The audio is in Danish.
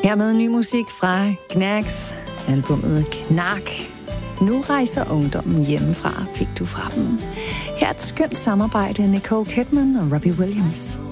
Hermed ny musik fra Knacks, albumet Knak. Nu rejser ungdommen hjemmefra, fik du fra dem. Her er et skønt samarbejde, Nicole Kidman og Robbie Williams.